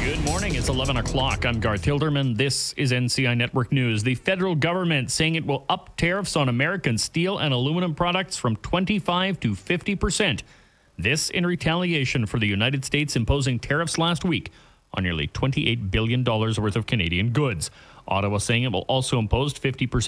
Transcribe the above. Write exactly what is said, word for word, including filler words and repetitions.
Good morning. It's eleven o'clock. I'm Garth Hilderman. This is N C I Network News. The federal government saying it will up tariffs on American steel and aluminum products from twenty-five to fifty percent. This in retaliation for the United States imposing tariffs last week on nearly twenty-eight billion dollars worth of Canadian goods. Ottawa saying it will also impose fifty percent